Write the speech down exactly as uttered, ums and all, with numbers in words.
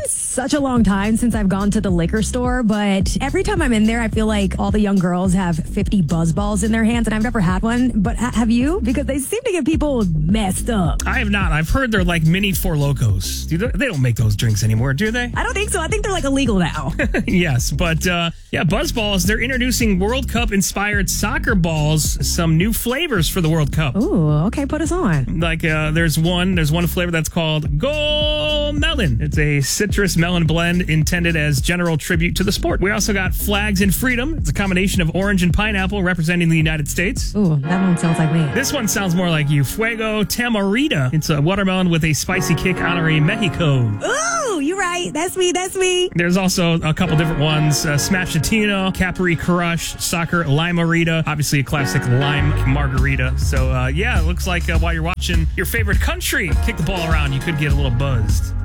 such a long time since I've gone to the liquor store, but every time I'm in there, I feel like all the young girls have fifty buzz balls in their hands, and I've never had one. But ha- have you? Because they seem to get people messed up. I have not. I've heard they're like mini Four Locos. Do they, they don't make those drinks anymore, do they? I don't think so. I think they're like illegal now. Yes, but uh, yeah, Buzz Balls, they're introducing World Cup-inspired soccer balls, some new flavors for the World Cup. Ooh, okay, put us on. Like uh, there's one, there's one flavor that's called Go Melon. It's a citrus melon blend intended as general tribute to the sport. We also got Flags and Freedom. It's a combination of orange and pineapple representing the United States. Ooh, that one sounds like me. This one sounds more like you. Fuego Tamarita. It's a watermelon with a spicy kick honoring Mexico. Ooh, you're right. That's me. That's me. There's also a couple different ones. Uh, Smash Latino, Capri Crush, Soccer Limerita. Obviously a classic lime margarita. So, uh, yeah, it looks like uh, while you're watching your favorite country kick the ball around, you could get a little buzzed.